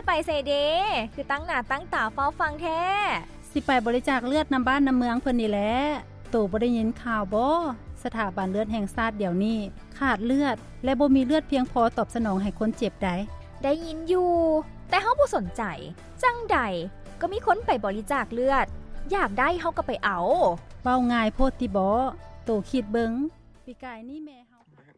ไปไสเด้คือตั้งหน้าตั้งตาเฝ้าฟังแท้สิไปบริจาคเลือดนำบ้านนำเมืองเพิ่นนี่แหละโตบ่ได้ยินข่าวบ่สถาบันเลือดแห่งชาติเดี๋ยวนี้ขาดเลือดและบ่มีเลือดเพียงพอตอบสนองให้คนเจ็บได้ยินอยู่แต่เฮาบ่สนใจจังใดก็มีคนไปบริจาคเลือดอยากได้เฮาก็ไปเอาเว้าง่ายโพดติบ่โตคิดเบิ่งปีกายนี่แม่เฮา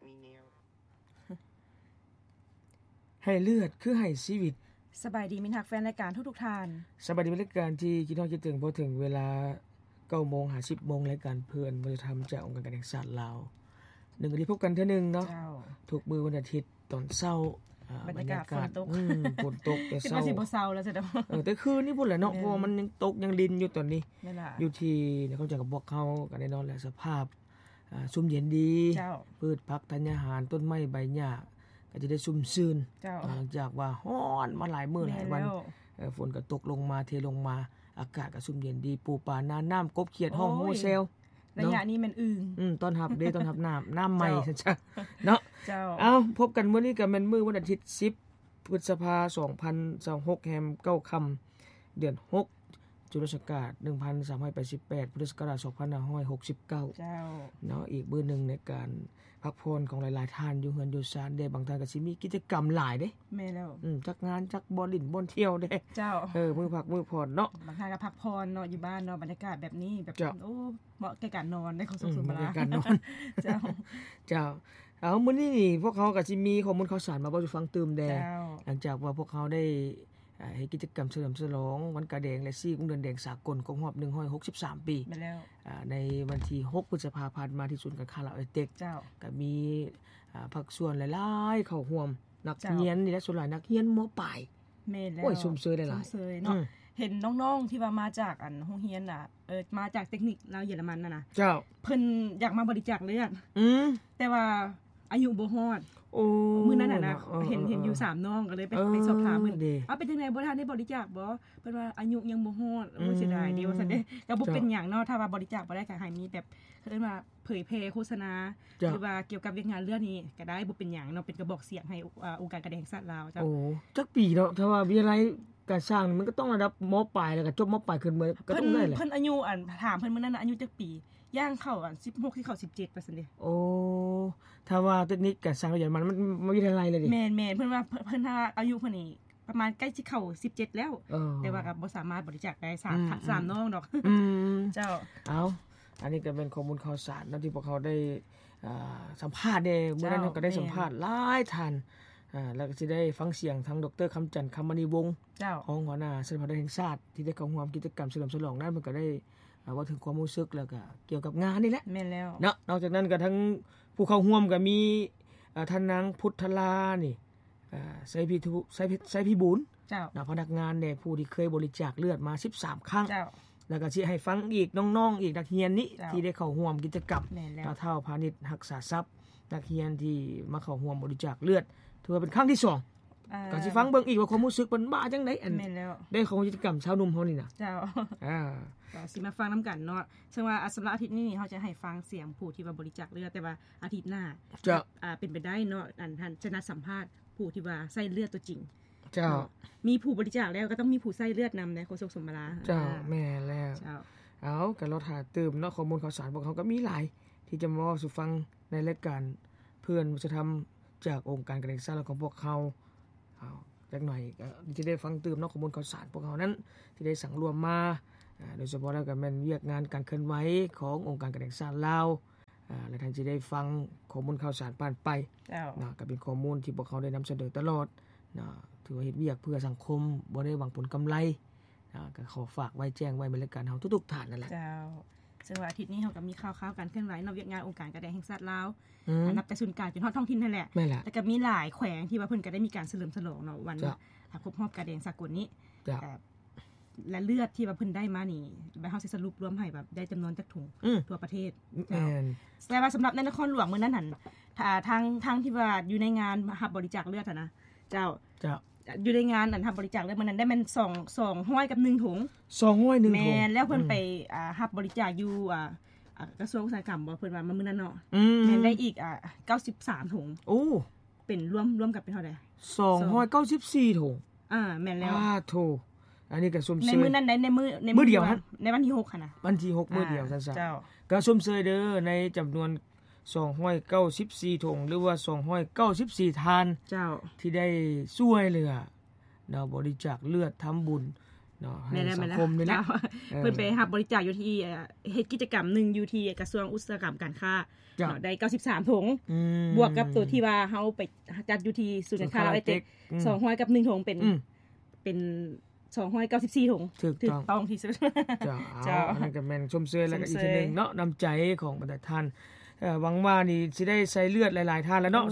ให้เลือดคือให้ชีวิตสบายดีมิตรฮักแฟนรายการทุกๆท่านสบายดีรายการที่คิดฮอดคิดถึงพอถึงเวลา 9:00 น 10:00 นรายการเพื่อนวัฒนธรรมจากองค์การการแห่งชาติลาว1อาทิตย์พบกันเทื่อนึงเนาะทุกมื้อวันอาทิตย์ตอนเช้าบรรยากาศฝนตกแต่เช้าสิบ่เช้าแล้วซะเด้อแต่คืนนี้พุ่นแหละเนาะเพราะมันยังตกยังลินอยู่ตอนนี้อยู่ที่เขาจะกับพวกเขาก็แน่นอนแหละสภาพชุ่มเย็นดีพืชผักธัญญาหารต้นไม้ใบหญ้าก็จะได้ชุ่มชื่นหลังจากว่าร้อนมาหลายมื้อหลายวันฝนก็ตกลงมาเทลงมาอากาศก็ชุ่มเย็นดีปูปลาน้ำกบเขียดห้องโฮเซลระยะนี้มันต้อนรับเด้ต้อนรับน้ำใหม่ซั่นจ้ะเนาะเอ้าพบกันมื้อนี้ก็แม่นมื้อวันอาทิตย์10พฤษภาคม2026แฮม9ค่ำเดือน6จุลศักราช1388พุทธศักราช2569เจ้าเนาะอีกมื้อนึงในการพักผ่อนของหลายๆท่านอยู่เฮือนอยู่ศาลเด้บางท่านก็สิมีกิจกรรมหลายเด้แม่แล้วจักงานจักบ่ลิ้นบ่เที่ยวเด้เจ้ามื้อพักมื้อผ่อนเนาะบางท่านก็พักผ่อนเนาะอยู่บ้านเนาะบรรยากาศแบบนี้แบบโอ้เหมาะแก่การนอนได้ของสุขๆมาแล้วการนอนเจ้าเอามื้อนี้นี่พวกเขาก็สิมีข้อมูลข่าวสารมาบ่สู่ฟังตื่มแดหลังจากว่าพวกเขาได้ให้กิจกรรมเฉลิมฉลองวันกะแดงและ4ของเดือนแดงสากลครบรอบ163ปีมาแล้วในวันที่6พฤษภาคมมาที่ศูนย์การค้าลาวไอเต็กก็มีภาคส่วนหลายๆเข้าร่วมนักเรียนนี่แหละส่วนหลายนักเรียนม.ปลายแม่นแล้วโอ้ยซุ่มเซยได้หลายเนาะเห็นน้องๆที่ว่ามาจากโรงเรียนน่ะมาจากเทคนิคลาวเยอรมันน่ะเจ้าเพิ่นอยากมาบริจาคเลือดแต่ว่าอายุบ่ฮอดมื้อนั้นน่ะนะเห็นอยู่3น้องก็เลยไปสอบถามเพิ่นเป็นจังได๋บ่ทันได้บริจาคบ่เพิ่นว่าอายุยังบ่ฮอดเสียดายเด้ว่าซั่นเด้ก็บ่เป็นหยังเนาะถ้าว่าบริจาคบ่ได้ก็ให้มีแบบเอิ้นว่าเผยแพร่โฆษณาหรือว่าเกี่ยวกับเรื่องงานเรื่องนี้ก็ได้บ่เป็นหยังเนาะเป็นกระบอกเสียงให้องค์การกระแดงสัตว์ลาวเจ้าจักปีเนาะถ้าว่าวิทยาลัยการสร้างมันก็ต้องระดับม.ปลายแล้วก็จบม.ปลายขึ้นมาก็ต้องได้แหละเพิ่นอายุถามเพิ่นมื้อนั้นอายุจักปีย่างเข้า16ที่เข้า17%เด้โอ้ถ้าว่าเทคนิคการสร้างอย่างมันวิทยาลัยเลยดิแม่นๆเพิ่นว่าเพิ่นถ้าอายุเพิ่นนี่ประมาณใกล้สิเข้า17แล้วแต่ว่าก็บ่สามารถบริจาคได้3น้องดอกเจ้าเอาอันนี้ก็เป็นข้อมูลข่าวสารที่พวกเขาได้สัมภาษณ์ได้เมื่อนั้นก็ได้สัมภาษณ์หลายท่านแล้วก็สิได้ฟังเสียงทั้งดร.คำจันทร์คำมณีวงศ์ของหัวหน้าสภาแห่งชาติที่ได้เข้าร่วมกิจกรรมเฉลิมฉลองนั้นมันก็ได้ว่าถึงความรู้สึกแล้วก็เกี่ยวกับงานนี่แหละแม่นแล้วเนาะนอกจากนั้นก็ทั้งผู้เข้าร่วมก็มีท่านนางพุทธลานี่ไสพิบูลเจ้าพนักงานเนี่ยผู้ที่เคยบริจาคเลือดมา13ครั้งแล้วก็สิให้ฟังอีกน้องๆอีกนักเรียนนี้ที่ได้เข้าร่วมกิจกรรมเท่าพาณิชย์รักษาทรัพย์นักเรียนที่มาเข้าร่วมบริจาคเลือดถือว่าเป็นครั้งที่2ก็สิฟังเบิ่งอีกว่าความรู้สึกมันบ้าจังได๋อันได้ของกิจกรรมชาวนุ่มเฮานี่น่ะเจ้าก็สิมาฟังนํากันเนาะซึ่งว่าสำหรับอาทิตย์นี้เฮาจะให้ฟังเสียงผู้ที่ว่าบริจาคเลือดแต่ว่าอาทิตย์หน้าจะเป็นไปได้เนาะท่านจะนัดสัมภาษณ์ผู้ที่ว่าใส่เลือดตัวจริงเจ้ามีผู้บริจาคแล้วก็ต้องมีผู้ใส่เลือดนําในโฆษกสมราเจ้าแม่แล้วเจ้าเอาก็เราถ่าตื่มเนาะข้อมูลข่าวสารพวกเขาก็มีหลายที่จะมาเว้าสู่ฟังในรายการเพื่อนวัฒนธรรมจากองค์การกระแดงชาติของพวกเขาจักหน่อยก็สิได้ฟังตื่มเนาะข้อมูลข่าวสารพวกเขานั้นที่ได้สั่งรวมมาโดยเฉพาะแล้วก็แม่นเวียกงานการเคลื่อนไหวขององค์การกระแดงชาติลาวและท่านสิได้ฟังข้อมูลข่าวสารผ่านไปก็เป็นข้อมูลที่พวกเขาได้นําเสนอตลอดถือว่าเฮ็ดเวียกเพื่อสังคมบ่ได้หวังผลกำไรก็ขอฝากไว้แจ้งไว้ในรายการเฮาทุกๆท่านนั่นแหละเจ้าซึ่งว่าอาทิตย์นี้เฮาก็มีข่าวๆการเคลื่อนไหวในเวียกงานองค์การกระแดงแห่งชาติลาวนับแต่ศูนย์กลางจนฮอดท้องถิ่นนั่นแหละแต่ก็มีหลายแขวงที่ว่าเพิ่นก็ได้มีการเฉลิมฉลองเนาะวันครบรอบกระแดงสากลนี้และเลือดที่ว่าเพิ่นได้มานี่แบบเฮาสิสรุปรวมให้แบบได้จํานวนจักถุงทั่วประเทศแต่ว่าสําหรับในนครหลวงมื้อนั้นหั่นทางที่ว่าอยู่ในงานรับบริจาคเลือดน่ะนะเจ้าอยู่ในงานรับบริจาคเลือดมื้อนั้นได้แม่น200กับ1ถุง 200 1ถุงแม่นแล้วเพิ่นไปรับบริจาคอยู่กระทรวงอุตสาหกรรมบ่เพิ่นว่ามื้อนั้นเนาะแม่นได้อีก93ถุงโอ้เป็นรวมกันเป็นเท่าใด 294ถุงแม่นแล้วโธ่อันนี้ก็ชมเชยในมื้อนั้นในมื้อเดียวในวันที่6ค่ะนะวันที่6มื้อเดียวซั่นๆเจ้าก็ชมเชยเด้อในจํานวน294ถุงหรือว่า294ทานเจ้าที่ได้ช่วยเหลือเนาะบริจาคเลือดทำบุญเนาะให้สังคมนี่แหละเพิ่นไปรับบริจาคอยู่ที่เฮ็ดกิจกรรมนึงอยู่ที่กระทรวงอุตสาหกรรมการค้าเนาะได้93ถุงบวกกับตัวที่ว่าเฮาไปจัดอยู่ที่ศูนย์การค้าไอเต็ก200กับ1ถุงเป็น294ถุงถูกต้องที่สุดเจ้าอันนั้นก็แม่นชมเชยแล้วก็อีกทีนึงเนาะน้ำใจของบรรดาท่านหวังว่านี่สิได้ใส่เลือดหลายๆท่านแล้วเนาะ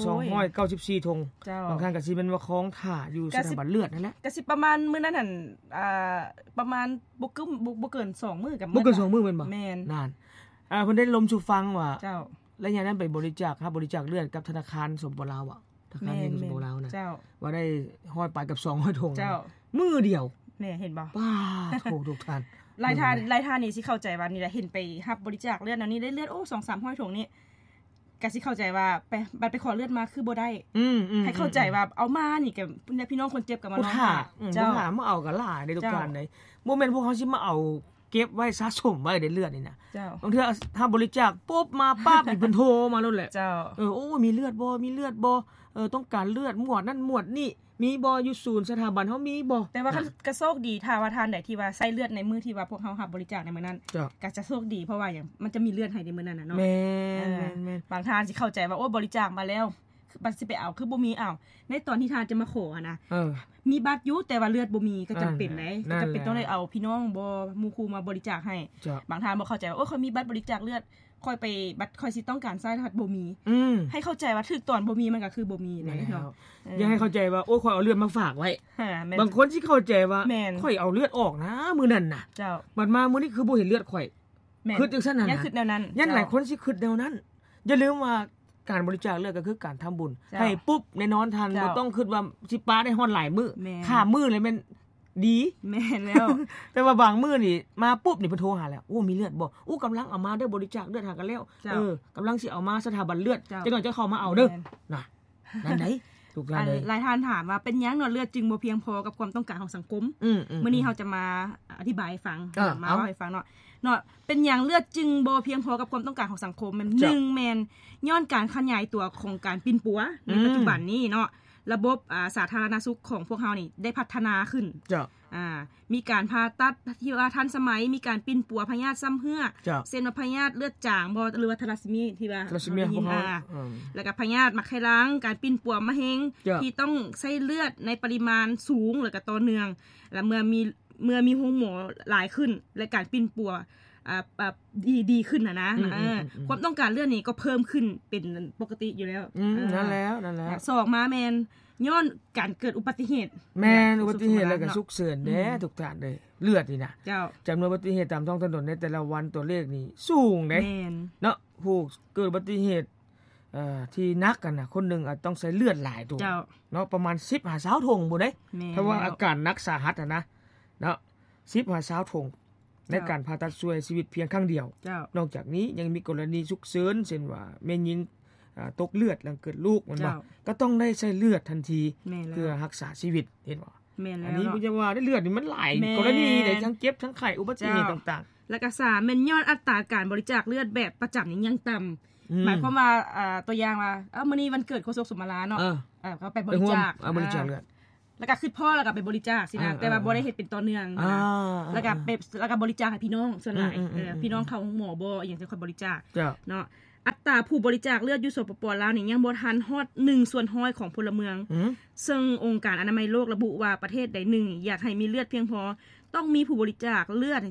294ถุงบางครั้งก็สิเป็นว่าของถ่าอยู่สถาบันเลือดนั่นแหละก็สิประมาณมื้อนั้นหั่นประมาณบ่เกิน2มื้อกับบ่เกิน2มื้อแม่นบ่แม่นนั่นเพิ่นได้ลมสู่ฟังว่าเจ้าแล้วอย่างนั้นไปบริจาคครับบริจาคเลือดกับธนาคารสปปลาวอ่ะธนาคารแห่งสปปลาวนะว่าได้ห้อยไปกับ200ถุงมื้อเดียวแม่เห็นบ่ป้าโธ่ทุกท่านรายทานนี่สิเข้าใจว่านี่แหละเห็นไปรับบริจาคเลือดอันนี้ได้เลือดโอ้ 2-300 ถุงนี่ก็สิเข้าใจว่าไปขอเลือดมาคือบ่ได้ให้เข้าใจว่าเอามานี่ก็พี่น้องคนเจ็บก็มาน้องเจ้าหามาเอาก็หลายได้ทุกการได้บ่แม่นพวกเฮาสิมาเอาเก็บไว้สะสมไว้ได้เลือดนี่นะบางเทื่อถ้าบริจาคปุ๊บมาปั๊บนี่เพิ่นโทรมาโลดแหละโอ้มีเลือดบ่ต้องการเลือดหมวดนั่นหมวดนี่มีบ่อยู่ศูนย์สถาบันเฮามีบ่แต่ว่าก็โชคดีถ้าว่าทานใดที่ว่าใส่เลือดในมื้อที่ว่าพวกเฮารับบริจาคในมื้อนั้นก็จะโชคดีเพราะว่าหยังมันจะมีเลือดให้ในมื้อนั้นน่ะเนาะแม่นบางทานสิเข้าใจว่าโอ้บริจาคมาแล้วบัดสิไปเอาคือบ่มีในตอนที่ทานจะมาขอนะมีบัตรอยู่แต่ว่าเลือดบ่มีก็จำเป็นได้ก็จำเป็นต้องได้เอาพี่น้องบ่หมู่คู่มาบริจาคให้บางทานบ่เข้าใจว่าโอ้เขามีบัตรบริจาคเลือดค่อยไปบัตรค่อยสิต้องการใช้ถ้าบ่มีให้เข้าใจว่าถึกตอนบ่มีมันก็คือบ่มีเนาะอย่าให้เข้าใจว่าโอ้ค่อยเอาเลือดมาฝากไว้บางคนสิเข้าใจว่าค่อยเอาเลือดออกนะมื้อนั้นน่ะเจ้าบัดมามื้อนี้คือบ่เห็นเลือดข่อยคิดจังซั่นน่ะยังคิดแนวนั้นยันหลายคนสิคิดแนวนั้นอย่าลืมว่าการบริจาคเลือดก็คือการทำบุญให้ปุ๊บในนอนทันบ่ต้องคิดว่าสิปาได้ฮอดหลายมื้อค่ามื้อเลยแม่นดีแม่นแล้วแต่ว่าบางมื้อนี่มาปุ๊บนี่เพิ่นโทรหาแล้วโอ้มีเลือดบ่กำลังเอามาเด้อบริจาคเลือดหากันแล้วกำลังสิเอามาสถาบันเลือดจังหน่อยจะเข้ามาเอาเด้อน่ะนั่นไดถูกแล้วเลยหลายท่านถามว่าเป็นหยังเนาะเลือดจึงบ่เพียงพอกับความต้องการของสังคมมื้อนี้เฮาจะมาอธิบายให้ฟังมาเล่าให้ฟังเนาะเป็นหยังเลือดจึงบ่เพียงพอกับความต้องการของสังคมมัน1แม่นย้อนการขยายตัวของการปิ้นปัวในปัจจุบันนี้เนาะระบบสาธารณสุขของพวกเฮานี่ได้พัฒนาขึ้นมีการผ่าตัดที่ว่าทันสมัยมีการปิ้นปัวพยาธิซ้ำเหือเส้นพยาธิเลือดจางบ่หรือว่าทาลัสซีเมียที่ว่าแล้วก็พยาธิมักไข้ล้างการปิ้นปัวมะเร็งที่ต้องใช้เลือดในปริมาณสูงแล้วก็ต่อเนื่องและเมื่อมีโฮโมหลายขึ้นและการปิ้นปัวดีขึ้นนะความต้องการเลือดนี่ก็เพิ่มขึ้นเป็นปกติอยู่แล้วนั่นแล้ว 2มาแม่นย้อนการเกิดอุบัติเหตุแม่นอุบัติเหตุแล้วก็ฉุกเฉินเด้ทุกท่านเด้เลือดนี่นะจำนวนอุบัติเหตุตามท้องถนนในแต่ละวันตัวเลขนี่สูงเด้เนาะผู้เกิดอุบัติเหตุที่นักกันน่ะคนนึงอาจต้องใช้เลือดหลายตัวเนาะประมาณ10-20ถุงบ่ได้เพราะว่าอาการหนักสาหัสนะเนาะ10-20ถุงในการผ่าตัดช่วยชีวิตเพียงครั้งเดียวนอกจากนี้ยังมีกรณีฉุกเฉินเช่นว่าแม่หญิงตกเลือดหลังเกิดลูกมันบ่ก็ต้องได้ใช้เลือดทันทีเพื่อรักษาชีวิตเห็นบ่อันนี้บ่จะว่าได้เลือดนี่มันหลายกรณีได้ทั้งเจ็บทั้งไข้อุบัติเหตุต่างๆแล้วก็3แม่นย้อนอัตราการบริจาคเลือดแบบประจำนี่ยังต่ำหมายความว่าตัวอย่างว่ามื้อนี้วันเกิดโฆษกสมราเนาะก็ไปบริจาคเลือดแล้วก็คือพ่อแล้วก็ไปบริจาคสินะแต่ว่าบ่ได้เฮ็ดเป็นต่อเนื่องแล้วก็บริจาคให้พี่น้องส่วนหลายพี่น้องเข้าหมอบ่อีหยังจะค่อยบริจาคเนาะอัตราผู้บริจาคเลือดอยู่สปป.ลาวนี่ยังบ่ทันฮอด1/100ของพลเมืองซึ่งองค์การอนามัยโลกระบุว่าประเทศใดหนึ่งอยากให้มีเลือดเพียงพอต้องมีผู้บริจาคเลือด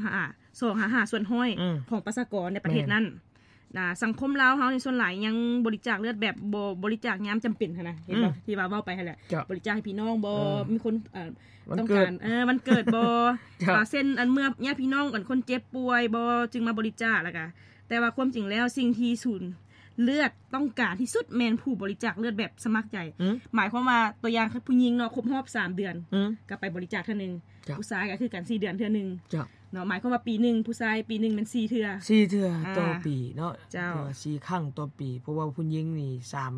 2.5% ของประชากรในประเทศนั้นสังคมลาวเฮาในส่วนหลายยังบริจาคเลือดแบบบ่บริจาคยามจำเป็นนะเห็นบ่ที่ว่าเว้าไปหั่นแหละบริจาคให้พี่น้องบ่มีคนต้องการวันเกิดบ่เส้นอันเมื่อญาติพี่น้องกันคนเจ็บป่วยบ่จึงมาบริจาคแล้วก็แต่ว่าความจริงแล้วสิ่งที่ศูนย์เลือดต้องการที่สุดแม่นผู้บริจาคเลือดแบบสมัครใจหมายความว่าตัวอย่างผู้หญิงเนาะครบรอบ3เดือนก็ไปบริจาคเทื่อนึงผู้ชายก็คือกัน4เดือนเทื่อนึงเนาะหมายความว่าปีนึงผู้ชายปีนึงมัน4เทื่อต่อปีเนาะ4ครั้งต่อปีเพราะว่าผู้หญิงนี่3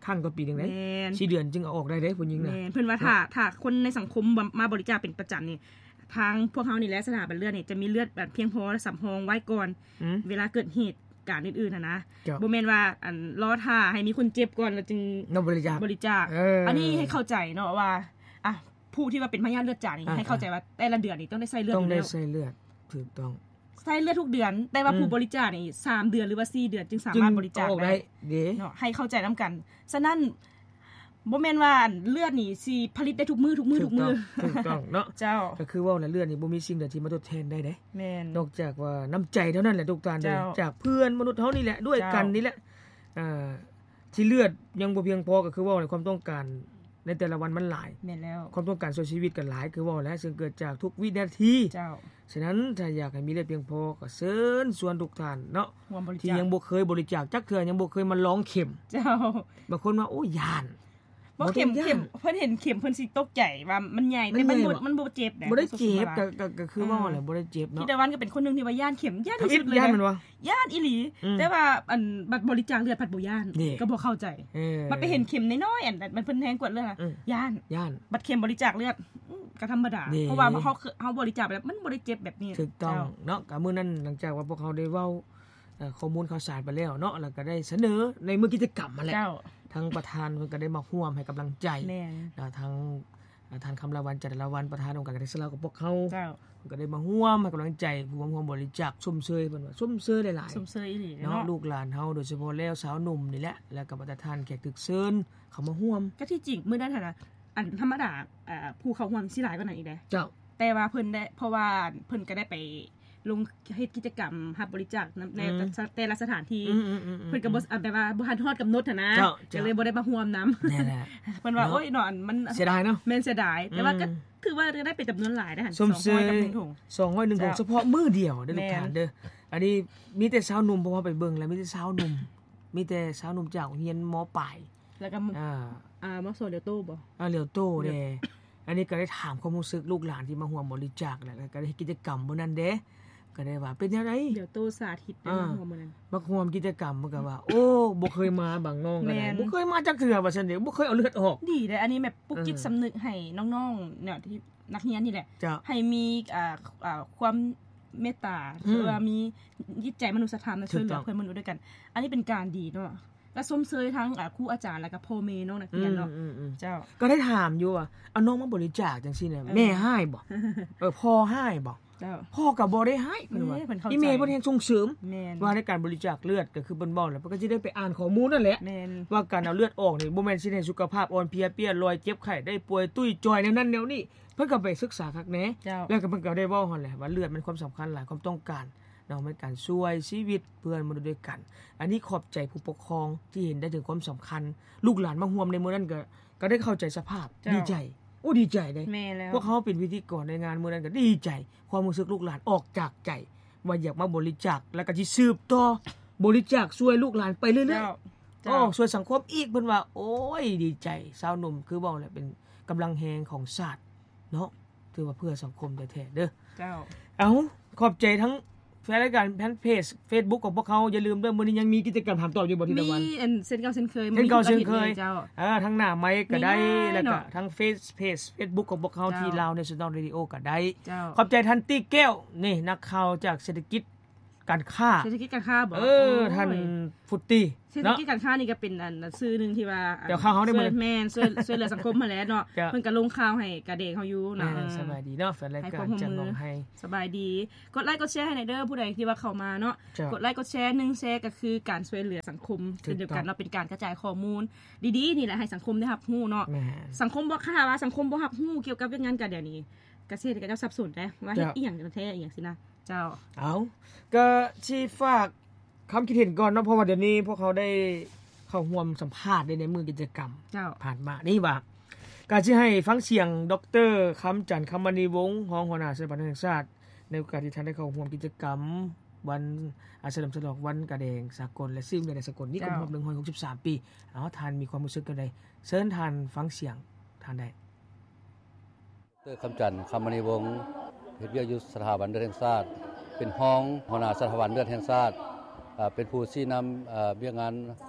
ข้างต่อปีนึงได้4เดือนจึงเอาออกได้เด้ผู้หญิงน่ะเพิ่นว่าถ้าคนในสังคมมาบริจาคเป็นประจำนี่ทางพวกเฮานี่แหละสถาบันเลือดนี่จะมีเลือดแบบเพียงพอสำรองไว้ก่อนเวลาเกิดเหตุการณ์อื่นๆนะบ่แม่นว่ารอท่าให้มีคนเจ็บก่อนแล้วจึงบริจาคอันนี้ให้เข้าใจเนาะว่าผู้ที่ว่าเป็นพยาธิเลือดจางนี่ให้เข้าใจว่าแต่ละเดือนนี่ต้องได้ใส่เลือดต้องได้ใส่เลือดถูกต้องใส่เลือดทุกเดือนแต่ว่าผู้บริจาคนี่3เดือนหรือว่า4เดือนจึงสามารถบริจาคได้เนาะให้เข้าใจนํกันฉะนั้นบ่แม่นว่าเลือดนี่สิผลิตได้ทุกมื้อถูกต้องเนาะเจ้าก็คือว่าเลือดนี่บ่มีสิ่งใดที่มาทดแทนได้เด้แม่นนอกจากว่าน้ำใจเท่านั้นแหละทุกท่านเด้จากเพื่อนมนุษย์เฮานี่แหละด้วยกันนี่แหละที่เลือดยังบ่เพียงพอก็คือว่าความต้องการในแต่ละวันมันหลายแม่นแล้วความต้องการช่วยชีวิตกันหลายคือว่าแล้วซึ่งเกิดจากทุกวินาทีเจ้าฉะนั้นถ้าอยากให้มีเลือดเพียงพอก็เชิญชวนทุกท่านเนาะที่ยังบ่เคยบริจาคจักเทื่อยังบ่เคยมาลองเข็มเจ้าบางคนว่าโอ้ย่านบ่เข็มเพิ่นเห็นเข็มเพิ่นสิตกใจว่ามันใหญ่แต่มันบ่เจ็บบ่ได้เจ็บก็คือว่าแหละบ่ได้เจ็บเนาะพี่ตะวันก็เป็นคนนึงที่ว่าย่านเข็มย่านที่สุดเลยย่านอีหลีแต่ว่าบัดบริจาคเลือดผัดบ่ย่านก็บ่เข้าใจมันไปเห็นเข็มน้อยๆมันเพิ่นแทงกวดเลือดย่านบัดเข็มบริจาคเลือดก็ธรรมดาเพราะว่าเฮาบริจาคไปแล้วมันบ่ได้เจ็บแบบนี้ถูกต้องเนาะก็มื้อนั้นหลังจากว่าพวกเขาได้เว้าข้อมูลข่าวสารไปแล้วเนาะแล้วก็ได้เสนอในมื้อกิจกรรมมาแล้วทั้งประธานเพิ่นก็ได้มาร่วมให้กำลังใจทั้งท่านคำละวันจันทรวันประธานองค์การกษตรกับพวกเขาก็ได้มาร่วมให้กำลังใจผู้ร่วมบริจาคชมเชยเพิ่นว่าชมเชยหลายๆชมเชยอีหลีเนาะลูกหลานเฮาโดยเฉพาะแล้วสาวหนุ่มนี่แหละแล้วก็ประธานแขกตึกเชิญเขามาร่วมก็ที่จริงมื้อนั้นน่ะธรรมดาผู้เข้าร่วมสิหลายกว่านั้นอีกเด้เจ้าแต่ว่าเพิ่นได้เพราะว่าเพิ่นก็ได้ไปลงเฮ็ดกิจกรรมรับบริจาคในแต่ละสถานที่เพิ่นก็บ่แบบว่าบ่ทันฮอดกำหนดนะก็เลยบ่ได้มาร่วมนำนั่นแหละเพิ่นว่าโอ๊ยเนาะมันเสียดายเนาะแม่นเสียดายแต่ว่าก็ถือว่าได้เป็นจำนวนหลายนะหั่น 200กับ1ถุง200 1ถุงเฉพาะมื้อเดียวเด้อทุกท่านเด้ออันนี้มีแต่สาวหนุ่มเพราะว่าไปเบิ่งแล้วมีแต่สาวหนุ่มจากโรงเรียนม.ปลายแล้วก็ม.โซเลียวโตบ่เลียวโตเด้อันนี้ก็ได้ถามความรู้สึกลูกหลานที่มาร่วมบริจาคแล้วก็ได้กิจกรรมมื้อนั้นเด้ก็ได้ว่าเป็นจังได๋เดี๋ยวโตสาธิตได้มาร่วมมื้อนั้นมาร่วมกิจกรรมมันก็ว่าโอ้บ่เคยมาบางน้องก็ได้บ่เคยมาจักเทื่อว่าซั่นเด้บ่เคยเอาเลือดออกดีเด้อันนี้แบบปลุกจิตสำนึกให้น้องๆเนี่ยที่นักเรียนนี่แหละให้มีความเมตตาหรือว่ามีจิตใจมนุษยธรรมช่วยเหลือเพื่อนมนุษย์ด้วยกันอันนี้เป็นการดีเนาะก็ชมเชยทั้งครูอาจารย์แล้วก็พ่อแม่น้องนักเรียนเนาะเจ้าก็ได้ถามอยู่ว่าเอาน้องมาบริจาคจังซี่น่ะแม่ให้บ่พ่อให้บ่พ่อก็บ่ได้ให้เพิ่นว่าอีแม่เพิ่นแฮงส่งเสริมว่าในการบริจาคเลือดก็คือเพิ่นบอกแล้วเพิ่นก็สิได้ไปอ่านข้อมูลนั่นแหละว่าการเอาเลือดออกนี่บ่แม่นสิให้สุขภาพอ่อนเพลียเปี้ยลอยเจ็บไข้ได้ป่วยตุ้ยจอยแนวนั้นแนวนี้เพิ่นก็ไปศึกษาคักแหน่แล้วก็เพิ่นก็ได้เว้าหั่นแหละว่าเลือดมันความสำคัญหลายความต้องการเนาะในการช่วยชีวิตเพื่อนมนุษย์ด้วยกันอันนี้ขอบใจผู้ปกครองที่เห็นได้ถึงความสำคัญลูกหลานมาร่วมในมื้อนั้นก็ได้เข้าใจสภาพดีใจดีใจเด้พวกเขาเป็นพิธีกรในงานมื้อนั้นก็ดีใจความรู้สึกลูกหลานออกจากใจว่าอยากมาบริจาคแล้วก็สิสืบต่อบริจาคช่วยลูกหลานไปเรื่อยๆช่วยสังคมอีกเพิ่นว่าโอ้ยดีใจสาวหนุ่มคือเว้าแหละเป็นกำลังแฮงของชาติเนาะถือว่าเพื่อสังคมแท้ๆเด้อเจ้าเอาขอบใจทั้งแฟนรายการแฟนเพจ Facebook ของพวกเขาอย่าลืมเด้อมื้อนี้ยังมีกิจกรรมถามตอบอยู่บ่ที่ตะวันมีเส้นเก่าเส้นเคยเจ้าทั้งหน้าไมค์ก็ได้แล้วก็ทั้งเพจ Facebook ของพวกเขาที่ลาว National Radio ก็ได้ขอบใจท่านตี้แก้วนี่นักข่าวจากเศรษฐกิจการค้าบ่ท่านฟุตตี้เศรษฐกิจการค้านี่ก็เป็นชื่อนึงที่ว่าเดี๋ยวข่าวเฮาได้มื้อแม่นช่วยเหลือสังคมมาแล้วเนาะเพิ่นก็ลงข่าวให้กะเด็กเฮาอยู่นะสบายดีเนาะแฟนรายการจังน้องให้สบายดีกดไลค์กดแชร์ให้หน่อยเด้อผู้ใดที่ว่าเข้ามาเนาะกดไลค์กดแชร์1แชร์ก็คือการช่วยเหลือสังคมเช่นเดียวกันเนาะเป็นการกระจายข้อมูลดีๆนี่แหละให้สังคมได้รับรู้เนาะสังคมบ่ค่าว่าสังคมบ่รับรู้เกี่ยวกับเรื่องงานกันเดี๋ยวนี้เกษตรก็จะสับสนได้ว่าเฮ็ดอีหยังกันแท้อีหยังสินะเจ้าเอาก็สิฝากคำคิดเห็นก่อนเนาะเพราะว่าเดี๋ยวนี้พวกเขาได้เข้าร่วมสัมภาษณ์ในมื้อกิจกรรมผ่านมานี่ว่าก็สิให้ฟังเสียงดร.คำจันทร์คำมณีวงศ์รองหัวหน้าสถาบันแห่งชาติในโอกาสที่ท่านได้เข้าร่วมกิจกรรมวันเฉลิมฉลองวันกระแดงสากลและซิมในสากลนี่ครบรอบ163ปีเอาท่านมีความรู้สึกจังได๋เชิญท่านฟังเสียงท่านได้ดร.คำจันทร์คำมณีวงศ์เฮ็ดเวียกอยู่สถาบันเลือดแห่งชาติเป็นรองหัวหน้าสถาบันเลือดแห่งชาติเป็นผู้ชี้นำเวียกงาน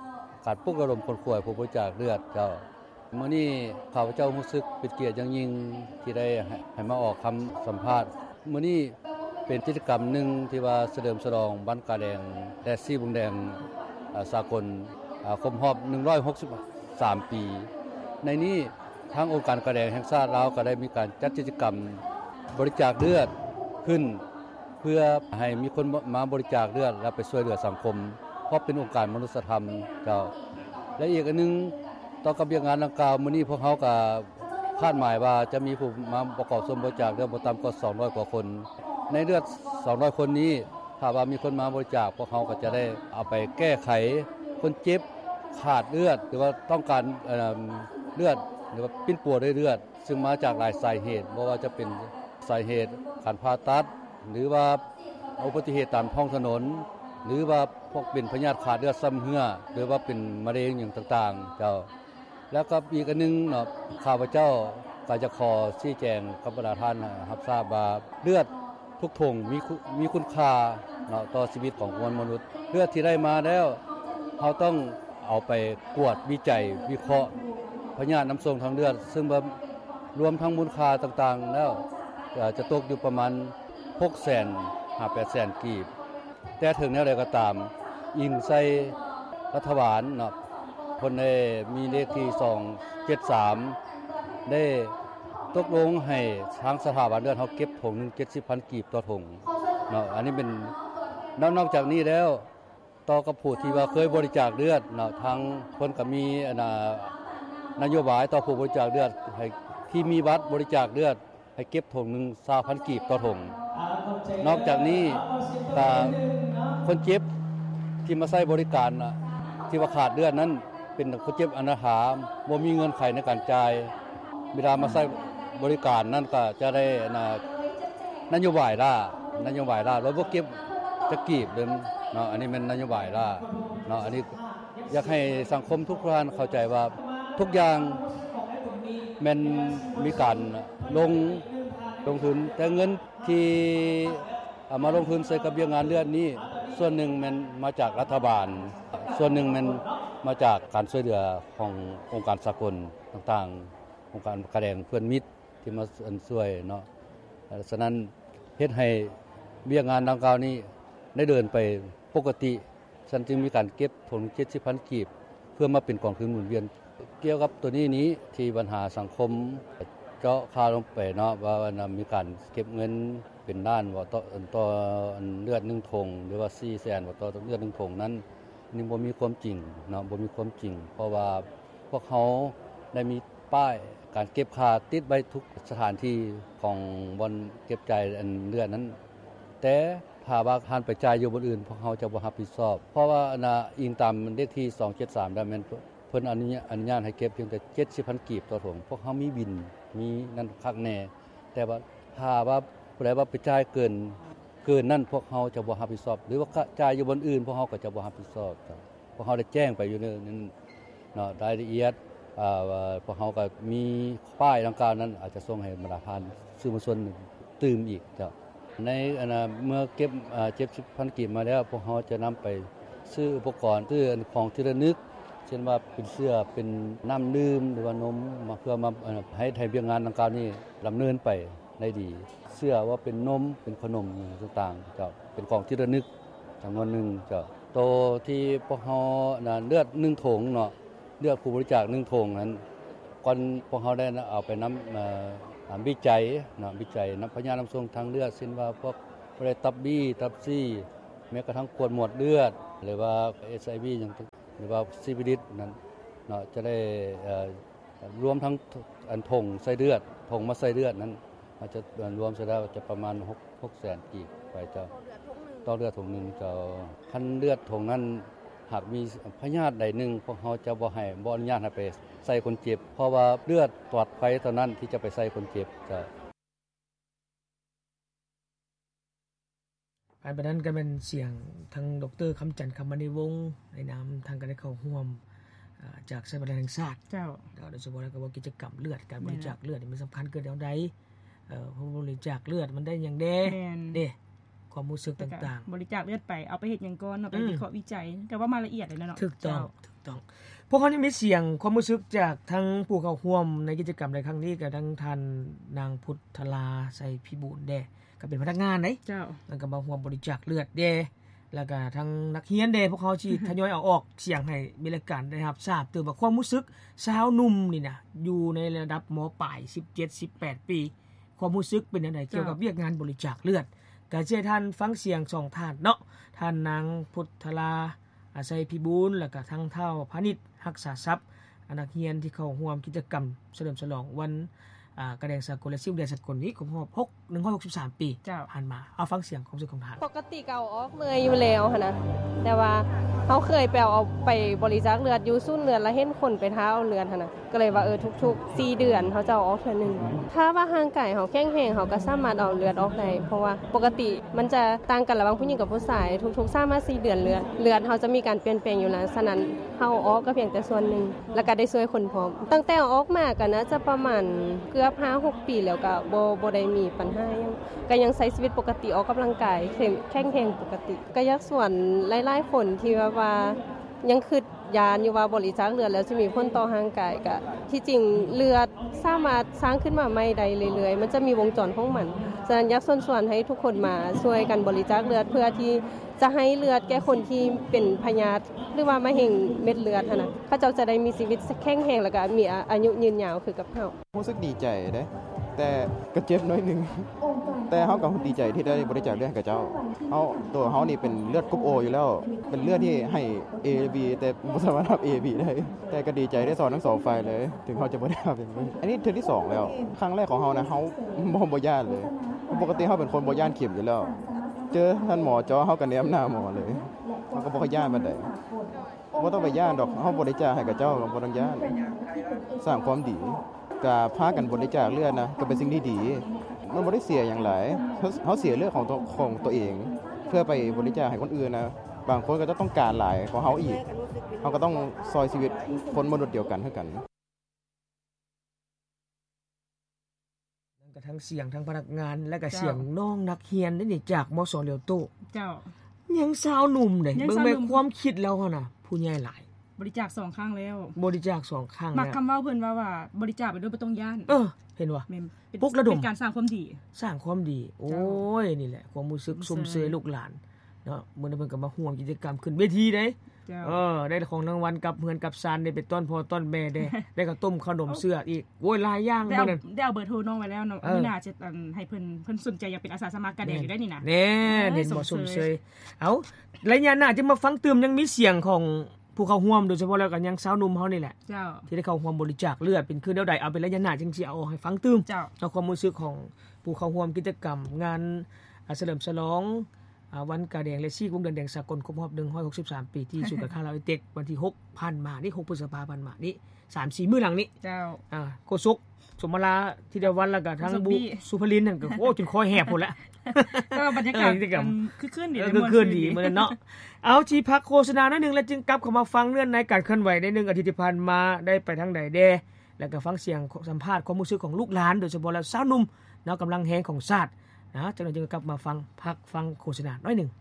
การปลุกระดมคนป่วยผู้บริจาคเลือดเจ้ามื้อนี้ข้าพเจ้ารู้สึกเป็นเกียรติอย่างยิ่งที่ได้ให้มาออกคำสัมภาษณ์มื้อนี้เป็นกิจกรรมหนึ่งที่ว่าเฉลิมฉลองวันกาแดงและสีบุงแดงสากลครบรอบ163ปีในนี้ทางองค์การกาแดงแห่งชาติลาวก็ได้มีการจัดกิจกรรมบริจาคเลือดขึ้นเพื่อให้มีคนมาบริจาคเลือดและไปช่วยเหลือสังคมเพราะเป็นองค์การมนุษยธรรมเจ้าและอีกอันนึงต่อกับเรื่องงานดังกล่าวมื้อนี้พวกเขาก็คาดหมายว่าจะมีผู้มาประกอบส่วนบริจาคเลือดบ่ต่ำกว่า200กว่าคนในเลือด200คนนี้ถ้าว่ามีคนมาบริจาคพวกเขาก็จะได้เอาไปแก้ไขคนเจ็บขาดเลือดหรือว่าต้องการเลือดหรือว่าปิ้นปัวด้วยเลือดซึ่งมาจากหลายสาเหตุบ่ว่าจะเป็นสาเหตุการผ่าตัดหรือว่าอุบัติเหตุตามท้องถนนหรือว่าพวกเป็นพยาธิขาดเลือดซ้ำเหือหรือว่าเป็นมะเร็งอย่างต่างๆเจ้าแล้วก็อีกอันนึงเนาะข้าพเจ้าก็จะขอชี้แจงกับประธานรับทราบว่าเลือดทุกถุงมีคุณค่าเนาะต่อชีวิตของมนุษย์เลือดที่ได้มาแล้วเราต้องเอาไปกวดวิจัยวิเคราะห์พยาธิน้ำทรงทางเลือดซึ่งรวมทั้งมูลค่าต่างๆแล้วจะตกอยู่ประมาณ600,000-800,000 กีบแต่ถึงแนวใดก็ตามอิงใส่รัฐบาลเนาะคนได้มีเลขที่273ได้ตกลงให้ทางสถาบันเลือดเฮาเก็บถุงนึง 70,000 กีบต่อถุงเนาะอันนี้เป็นนอกจากนี้แล้วต่อกับผู้ที่ว่าเคยบริจาคเลือดเนาะทางเพิ่นก็มีนโยบายต่อผู้บริจาคเลือดให้ที่มีบัตรบริจาคเลือดให้เก็บถุงนึง 20,000 กีบต่อถุงนอกจากนี้คนเจ็บที่มาใช้บริการที่ว่าขาดเลือดนั้นเป็นคนเจ็บอนาถาบ่มีเงินไขในการจ่ายเวลามาใช้บริการนั้นก็จะได้นโยบายล่ะแล้วบ่เก็บจะกีบเดิมเนาะอันนี้มันนโยบายล่ะเนาะอันนี้อยากให้สังคมทุกท่านเข้าใจว่าทุกอย่างมันมีการลงทุนแต่เงินที่มาลงทุนใส่กับเรื่องงานเลือดนี้ส่วนหนึ่งมันมาจากรัฐบาลส่วนหนึ่งมันมาจากการช่วยเหลือขององค์การสากลต่างๆองค์การกระแดงเพื่อนมิตรที่มาช่วยเนาะฉะนั้นเฮ็ดให้เรื่องงานดังกล่าวนี้ได้เดินไปปกติฉันจึงมีการเก็บถุง 70,000 กีบเพื่อมาเป็นกองทุนหมุนเวียนเกี่ยวกับตัวนี้ที่ปัญหาสังคมเจาะข่าวลงไปเนาะว่ามีการเก็บเงินเป็นด้านว่าต่อเลือด1ถุงหรือว่า 400,000 ว่าต่อเลือด1ถุงนั้นนี่บ่มีความจริงเนาะบ่มีความจริงเพราะว่าพวกเขาได้มีป้ายการเก็บค่าติดไว้ทุกสถานที่ของบ่อนเก็บจ่ายเลือดนั้นแต่ถ้าว่าท่านไปจ่ายอยู่บนอื่นพวกเขาจะบ่รับผิดชอบเพราะว่าอิงตามเลขที่273ได้แม่นเพิ่นอนุญาตให้เก็บเพียงแต่ 70,000 กีบต่อถุงพวกเขามีบินมีนั่นคักแน่แต่ว่าถ้าว่าผู้ใดว่าไปจ่ายเกินนั้นพวกเขาจะบ่รับผิดชอบหรือว่าจ่ายอยู่บนอื่นพวกเขาก็จะบ่รับผิดชอบพวกเขาได้แจ้งไปอยู่นั้นเนาะรายละเอียดพวกเขาก็มีป้ายดังกล่าวนั้นอาจจะส่งให้บรรดาท่านสื่อมวลชนตื่มอีกเจ้าในเมื่อเก็บ70,000 กีบมาแล้วพวกเขาจะนำไปซื้ออุปกรณ์ซื้อของที่ระลึกเช่นว่าเป็นเสื้อเป็นน้ำดื่มหรือว่านมมาเพื่อมาให้ไทยเบี้ยงานดังกล่าวนี้ดำเนินไปได้ดีเสื้อว่าเป็นนมเป็นขนมต่างๆเจ้าเป็นของที่ระลึกจำนวนนึงเจ้าโตที่พวกเฮาเลือด1ถุงเนาะเลือดผู้บริจาค1ถุงนั้นก่อนพวกเฮาได้เอาไปนำวิจัยเนาะวิจัยนำพยาธิน้ำทรงทางเลือดเช่นว่าพวกตับบี้ตับซี่แม้กระทั่งขวดหมวดเลือดหรือว่า HIV อย่างหรือว่าซิฟิลิสนั้นเนาะจะได้รวมทั้งถุงใส่เลือดถุงมาใส่เลือดนั้นอาจจะรวมเสร็จแล้วจะประมาณ600,000 กีบไปเจ้าต่อเลือดถุงนึงเจ้าคันเลือดถุงนั้นหากมีพยาธิใดนึงพวกเฮาจะบ่อนุญาตให้ไปใส่คนเจ็บเพราะว่าเลือดปลอดภัยเท่านั้นที่จะไปใส่คนเจ็บเจ้าอันนั้นก็เป็นเสียงทางดร.คำจันทร์คำมณีวงศ์ในนามทางการได้เข้าร่วมจากสถาบันแห่งชาติเจ้าโดยเฉพาะแล้วก็ว่ากิจกรรมเลือดการบริจาคเลือดนี่มันสำคัญเกินแล้วใดผู้บริจาคเลือดมันได้อย่างเด้ความรู้สึกต่างๆบริจาคเลือดไปเอาไปเฮ็ดหยังก่อนเนาะไปวิเคราะห์วิจัยก็ว่ามาละเอียดเลยเนาะถูกต้องพวกเขายังมีเสียงความรู้สึกจากทั้งผู้เข้าร่วมในกิจกรรมในครั้งนี้ก็ทั้งท่านนางพุทธลาไสพิบูลย์เด้ก็เป็นพนักงานเด้แล้วก็มาร่วมบริจาคเลือดเด้แล้วก็ทั้งนักเรียนเด้พวกเขาสิทยอยเอาออกเสียงให้มีรายการได้รับทราบถึงว่าความรู้สึกสาวหนุ่มนี่น่ะอยู่ในระดับม.ปลาย17-18 ปีความรู้สึกเป็นจังได๋เกี่ยวกับเวียกงานบริจาคเลือดก็สิให้ท่านฟังเสียง2ท่านเนาะท่านนางพุทธลาไสพิบูลย์แล้วก็ทั้งเฒ่าพานิชรักษาทรัพย์นักเรียนที่เข้าร่วมกิจกรรมเฉลิมฉลองวันกระแดงสากลและซิ่วแดงสากลนี้ครบรอบ163 ปีผ่านมาเอาฟังเสียงความรู้สึกของท่านปกติเก่าออกเมื่อยอยู่แล้วหั่นนะแต่ว่าเฮาเคยไปเอาไปบริจาคเลือดอยู่ศูนย์เลือดแล้วเห็นคนไปท้าเอาเลือดหั่นน่ะก็เลยว่าทุกๆ4เดือนเฮาจะเอาออกเทื่อนึงถ้าว่าร่างกายเฮาแข็งแรงเฮาก็สามารถเอาเลือดออกได้เพราะว่าปกติมันจะต่างกันระหว่างผู้หญิงกับผู้ชายทุกๆ3-4เดือนเลือดเฮาจะมีการเปลี่ยนแปลงอยู่แล้วฉะนั้นเฮาออกก็เพียงแต่ส่วนนึงแล้วก็ได้ช่วยคนพร้อมตั้งแต่ออกมาก็น่าจะประมาณเกือบ5-6 ปีแล้วก็บ่ได้มีปัญหาหยังก็ยังใช้ชีวิตปกติออกกำลังกายแข็งแรงปกติก็อยากส่วนหลายๆคนที่ว่ายังคิดยานอยู่ว่าบริจาคเลือดแล้วจะมีผลต่อร่างกายก็ที่จริงเลือดสามารถสร้างขึ้นมาใหม่ได้เรื่อยๆมันจะมีวงจรของมันฉะนั้นอยากส่วนให้ทุกคนมาช่วยกันบริจาคเลือดเพื่อที่จะให้เลือดแก่คนที่เป็นพยาธิหรือว่ามะเร็งเม็ดเลือดหั่นน่ะเขาเจ้าจะได้มีชีวิตแข็งแรงแล้วก็มีอายุยืนยาวคือกับเฮารู้สึกดีใจเด้แต่ก็เจ็บน้อยนึงแต่เฮาก็ดีใจที่ได้บริจาคเลือดให้กับเจ้าตัวเฮานี่เป็นเลือดกรุ๊ป O อยู่แล้วเป็นเลือดที่ให้ AB แต่บ่สามารถรับ AB ได้แต่ก็ดีใจได้สอนทั้ง2ฝ่ายเลยถึงเฮาจะบ่ได้รับอย่างนี้อันนี้เทื่อที่2แล้วครั้งแรกของเฮานะเฮาบ่ย้านเลยปกติเฮาเป็นคนบ่ย้านเข็มอยู่แล้วเจอท่านหมอเจาะเฮาก็แนมหน้าหมอเลยเฮาก็บ่ค่อยย้านปานใดบ่ต้องไปย้านดอกเฮาบริจาคให้กับเจ้าก็บ่ต้องย้านสร้างความดีก็พากันบริจาคเลือดนะก็เป็นสิ่งที่ดีมันบ่ได้เสียหยังหลายเฮาเสียเลือดของตัวเองเพื่อไปบริจาคให้คนอื่นนะบางคนก็จะต้องการหลายกว่าเฮาอีกเฮาก็ต้องซอยชีวิตคนมนุษย์เดียวกันคือกันก็ทั้งเสียงทั้งพนักงานและก็เสียงน้องนักเรียนนี่จากมส.เหลียวโตเจ้ายังสาวหนุ่มเด้เบิ่งแม่ความคิดแล้วน่ะผู้ใหญ่หลายบริจาค2ครั้งแล้วบริจาค2ครั้งมักคำเว้าเพิ่นว่าบริจาคไปโดยบ่ต้องย้านเห็นบ่ปลุกระดมเป็นการสร้างความดีโอ้ยนี่แหละความรู้สึกซุ่มเซยลูกหลานเนาะมื้อนี้เพิ่นก็มาร่วมกิจกรรมขึ้นเวทีเด้ได้ของรางวัลกับเฮือนกับซานได้ไปต้อนพ่อต้อนแม่ได้ก็ต้มขนมเสื้ออีกโอ้ยหลายอย่างมื้อนั้นได้เอาเบอร์โทรน้องไว้แล้วเนาะมื้อหน้าจะให้เพิ่นสนใจอยากเป็นอาสาสมัครกระแดงอยู่ได้นี่นะแน่เห็นบ่ซุ่มเซยเอ้าระยะหน้าจะมาฟังเติมยังมีเสียงของผู้เข้าร่วมโดยเฉพาะแล้วก็ยังสาวหนุ่มเฮานี่แหละเจ้าที่ได้เข้าร่วมบริจาคเลือดเป็นคือแนวใดเอาเป็นระยะหน้าจังสิเอาให้ฟังเติมเอาความรู้สึกของผู้เข้าร่วมกิจกรรมงานเฉลิมฉลองวันกาแดงและซีกวงเดือนแดงสากลครบรอบ163ปีที่ศูนย์การค้าลาวเต็กวันที่6ผ่านมานี่6พฤษภาคมผ่านมานี่ 3-4 มื้อหลังนี้เจ้าโกสุกสมราที่เดวันแล้วก็ทั้งบุสุภลินนั่นก็โอ้จนคอแหบพุ่นแล้วก็บรรยากาศคือคืนดีมื้อนั้นเนาะเอาที่พักโฆษณาหน่อยนึงแล้วจึงกลับเข้ามาฟังเรื่องในการเคลื่อนไหวใน1อาทิตย์ที่ผ่านมาได้ไปทางใดแด่แล้วก็ฟังเสียงสัมภาษณ์ความรู้สึกของลูกหลานโดยเฉพาะแล้วสาวหนุ่มเนาะกำลังแฮงของชาตินะจังนั้นจึงกลับมาฟังโฆษณาหน่อยนึง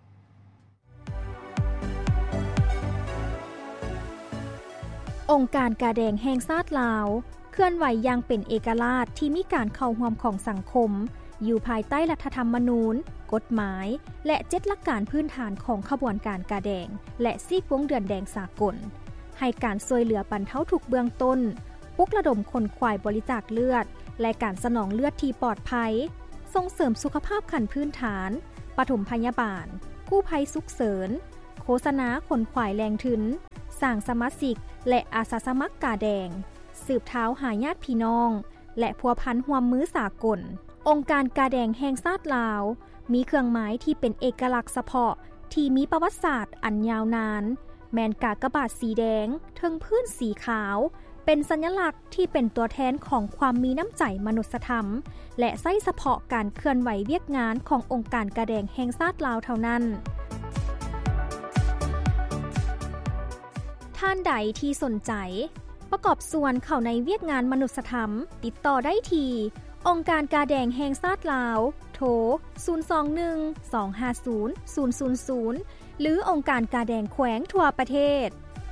องค์การกาแดงแห่งชาติลาวเคลื่อนไหวอย่างเป็นเอกราชที่มีการเข้าร่วมของสังคมอยู่ภายใต้รัฐธรรมนูญกฎหมายและ7หลักการพื้นฐานของขบวนการกาแดงและซีกวงเดือนแดงสากลให้การช่วยเหลือบรรเทาทุกข์เบื้องต้นปลุกระดมคนควายบริจาคเลือดและการสนองเลือดที่ปลอดภัยส่งเสริมสุขภาพขั้นพื้นฐานปฐมพยาบาลกู้ภัยฉุกเฉินโฆษณาคนควายแรงถึนสร้างสมาชิกและอาสาสมัครกาแดงสืบเท้าหาญาติพี่น้องและพัวพันร่วมมือสากลองค์การกาแดงแห่งชาติลาวมีเครื่องหมายที่เป็นเอกลักษณ์เฉพาะที่มีประวัติศาสตร์อันยาวนานแม้นกากบาทสีแดงเทิงพื้นสีขาวเป็นสัญลักษณ์ที่เป็นตัวแทนของความมีน้ำใจมนุษยธรรมและใช้เฉพาะการเคลื่อนไหวเวียกงานขององค์การกาแดงแห่งชาติลาวเท่านั้นท่านใดที่สนใจประกอบส่วนเข้าในเวียกงานมนุษยธรรมติดต่อได้ที่องค์การกาแดงแห่งชาติลาวโทร021-250-000หรือองค์การกาแดงแขวงทั่วประเทศ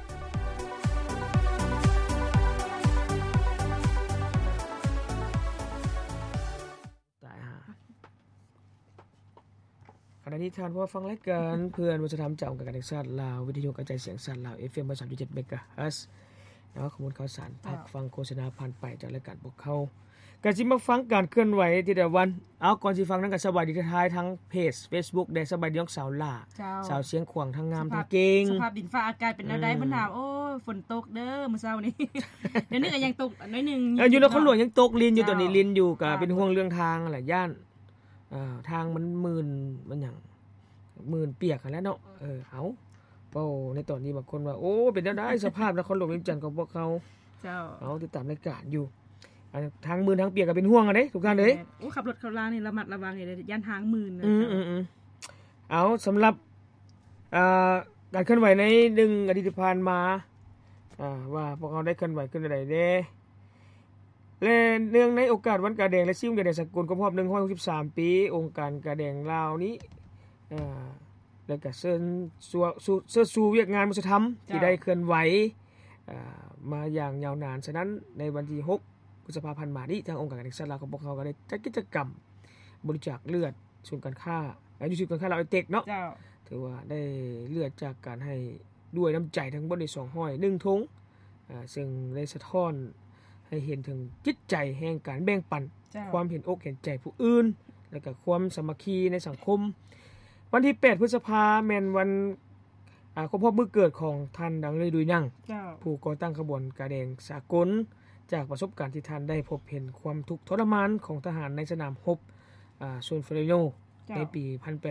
ขณะนี้ท่านผู้ฟังรายการเพื่อนวัฒนธรรมจากองค์การกาแดงชาติลาววิทยุกระจายเสียงชาติลาว FM 3.7 เมกะเฮิรตซ์ข้อมูลข่าวสารพักฟังโฆษณาผ่านไปจากรายการพวกเขาก็สิมาฟังการเคลื่อนไหวที่แต่วันเอาก่อนสิฟังนั้นก็สวัสดีท้ายทั้งเพจ Facebook ได้สบายดีของสาวล่าสาวเสียงขวางทั้งงามทั้งเก่งสภาพดินฟ้าอากาศเป็นแนวใดบ่หนาวโอ้ฝนตกเด้อมื้อเช้านี้ เดี๋ยวนี้ก็ยังตกน้อยนึงอยู่นครหลวงยังตกลินอยู่ตอนนี้ลินอยู่ก็เป็นห่วงเรื่องทางแหละย่านทางมันมืนมันหยังมืนเปียกกันแล้วเนาะเอาเป้าในตอนนี้บางคนว่าโอ้เป็นจังได๋สภาพนครหลวงเวียงจันทน์ของพวกเขาเจ้าเอาติดตามรายการอยู่ทางมืนทางเปียกก็เป็นห่วงกันเด้ทุกท่านเด้โอ้ขับรถเข้าลางนี่ระมัดระวังนี่ย่านทางมืนนะเอาสำหรับการเคลื่อนไหวใน1อาทิตย์ที่ผ่านมาว่าพวกเขาได้เคลื่อนไหวขึ้นได้เด้และเนื่องในโอกาสวันกาแดงและซิ่งกาแดงสากลครบรอบ163ปีองค์การกาแดงลาวนี้แล้วก็เชิญสู่เวียกงานวัฒนธรรมที่ได้เคลื่อนไหวมาอย่างยาวนานฉะนั้นในวันที่6พฤษภาคมนี้ทางองค์การกาแดงชาติลาวของพวกเขาก็ได้จัดกิจกรรมบริจาคเลือดศูนย์การค้าอยู่ศูนย์การค้าลาวไอเต็กเนาะถือว่าได้เลือดจากการให้ด้วยน้ำใจทั้งหมดใน201ถุงซึ่งได้สะท้อนให้เห็นถึงจิตใจแห่งการแบ่งปันความเห็นอกเห็นใจผู้อื่นและก็ความสามัคคีในสังคมวันที่8พฤษภาคมแม่นวันครบรอบมื้อเกิดของท่านดังเลยดุยนั่งผู้ก่อตั้งขบวนกาแดงสากลจากประสบการณ์ที่ท่านได้พบเห็นความทุกข์ทรมานของทหารในสนามรบโซนเฟรโนในปี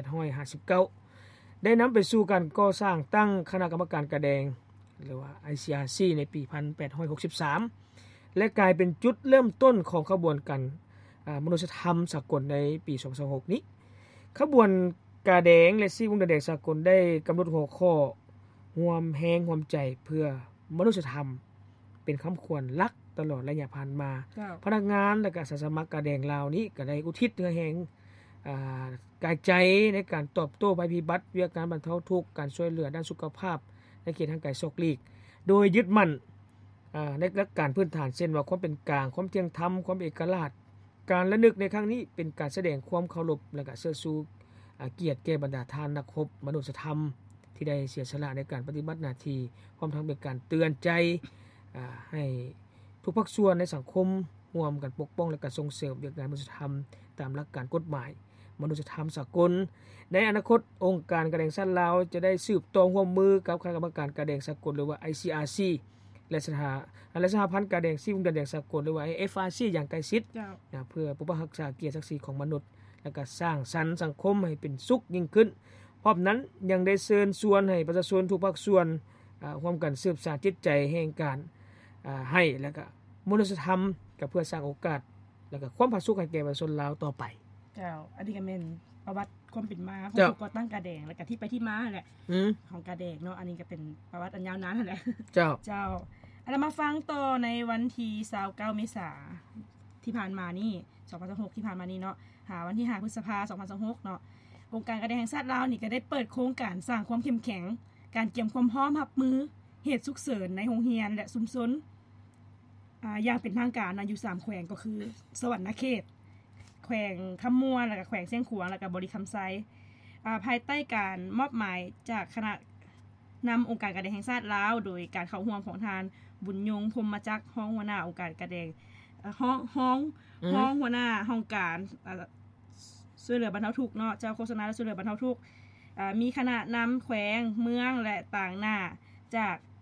1859 ได้นำไปสู่การก่อสร้างตั้งคณะกรรมการกาแดงหรือว่า ICRC ในปี 1863 และกลายเป็นจุดเริ่มต้นของขบวนการมนุษยธรรมสากลในปี 2026 นี้ขบวนกาแดงและซีวงกาแดงสากลได้กำหนดหัวข้อร่วมแรงร่วมใจเพื่อมนุษยธรรมเป็นคำควรหลักตลอดระยะผ่านมาพนักงานและก็อาสาสมัครกาแดงลาวนี้ก็ได้อุทิศเนื้อแรงกายใจในการตอบโต้ภัยพิบัติเวียกการบรรเทาทุกข์การช่วยเหลือด้านสุขภาพในเขตทางไกลโศกลีกโดยยึดมั่นในหลักการพื้นฐานเช่นว่าความเป็นกลางความเที่ยงธรรมความเอกราชการระลึกในครั้งนี้เป็นการแสดงความเคารพและก็เชิดชูเกียรติแก่บรรดาทานนักรบมนุษยธรรมที่ได้เสียสละในการปฏิบัติหน้าที่พร้อมทั้งเป็นการเตือนใจให้ทุกภาคส่วนในสังคมร่วมกันปกป้องและก็ส่งเสริมเวียกงานมนุษยธรรมตามหลักการกฎหมายมนุษยธรรมสากลในอนาคตองค์การกาแดงชาติลาวจะได้สืบต่อร่วมมือกับคณะกรรมการกาแดงสากลหรือว่า ICRC และสหพันธ์กาแดงซีวงกาแดงสากลหรือว่า FRC อย่างใกล้ชิดเพื่อปกป้องรักษาเกียรติศักดิ์ศรีของมนุษย์และก็สร้างสรรค์สังคมให้เป็นสุขยิ่งขึ้นพร้อมนั้นยังได้เชิญชวนให้ประชาชนทุกภาคส่วนร่วมกันสืบสานจิตใจแห่งการให้และก็มนุษยธรรมกับเพื่อสร้างโอกาสและก็ความผาสุกให้แก่ประชาชนลาวต่อไปเจ้าอันนี้ก็แม่นประวัติความเป็นมาของผู้ก่อตั้งกาแดงและก็ที่ไปที่มาแหละของกาแดงเนาะอันนี้ก็เป็นประวัติอันยาวนานนั่นแหละเจ้าเรามาฟังต่อในวันที่29เมษายนที่ผ่านมานี่2026ที่ผ่านมานี่เนาะวันที่5พฤษภาคม2026เนาะองค์การกาแดงแห่งชาติลาวนี่ก็ได้เปิดโครงการสร้างความเข้มแข็งการเตรียมความพร้อมรับมือเหตุฉุกเฉินในโรงเรียนและชุมชนอย่างเป็นทางการอยู่3แขวงก็คือสวรรณเขตแขวงคำม่วนแล้วก็แขวงเสียงขวางแล้วก็บริคำไซภายใต้การมอบหมายจากคณะนำองค์การกาแดงแห่งชาติลาวโดยการเข้าร่วมของทานบุญยงพรหมจักรห้องหัวหน้าองค์การกาแดงห้องหัวหน้าห้องการช่วยเหลือบรรเทาทุกข์เนาะเจ้าโฆษณาและช่วยเหลือบรรเทาทุกข์มีคณะนำแขวงเมืองและต่างหน้าจาก